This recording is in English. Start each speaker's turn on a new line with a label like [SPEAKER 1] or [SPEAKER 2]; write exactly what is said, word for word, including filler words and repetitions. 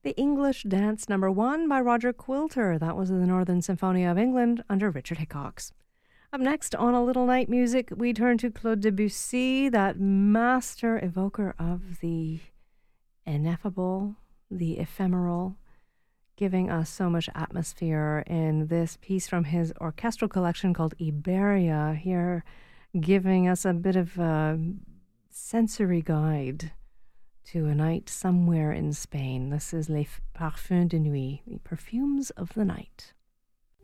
[SPEAKER 1] The English Dance Number One by Roger Quilter. That was the Northern Symphonia of England under Richard Hickox. Up next on A Little Night Music, we turn to Claude Debussy, that master evoker of the ineffable, the ephemeral, giving us so much atmosphere in this piece from his orchestral collection called Iberia, here giving us a bit of a sensory guide to a night somewhere in Spain. This is Les Parfums de Nuit, the perfumes of the night.